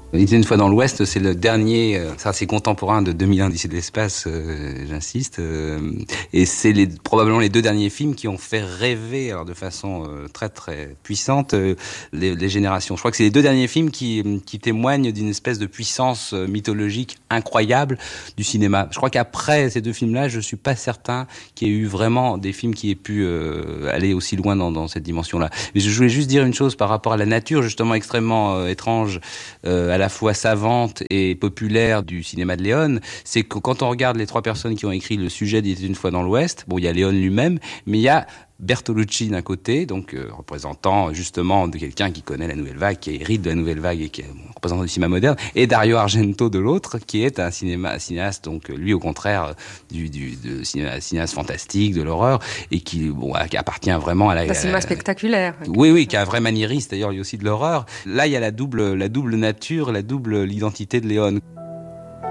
Il était une fois dans l'Ouest, c'est le dernier, ça c'est contemporain de 2001 d'ici de l'espace, j'insiste, et c'est probablement les deux derniers films qui ont fait rêver, alors de façon très très puissante, les générations. Je crois que c'est les deux derniers films qui témoignent d'une espèce de puissance mythologique incroyable du cinéma. Je crois qu'après ces deux films-là, je suis pas certain qu'il y ait eu vraiment des films qui aient pu aller aussi loin dans cette dimension-là. Mais je voulais juste dire une chose par rapport à la nature, justement extrêmement étrange, à la fois savante et populaire du cinéma de Léon, c'est que quand on regarde les trois personnes qui ont écrit le sujet d'Il était une fois dans l'Ouest, bon, il y a Léon lui-même, mais il y a Bertolucci d'un côté, donc représentant justement de quelqu'un qui connaît la nouvelle vague, qui hérite de la nouvelle vague et qui est représentant du cinéma moderne, et Dario Argento de l'autre, qui est un cinéaste, donc lui au contraire de cinéaste fantastique, de l'horreur, et qui appartient vraiment à un cinéma spectaculaire. Oui, qui est un vrai maniériste, d'ailleurs lui aussi de l'horreur. Là, il y a la double nature, l'identité de Léon.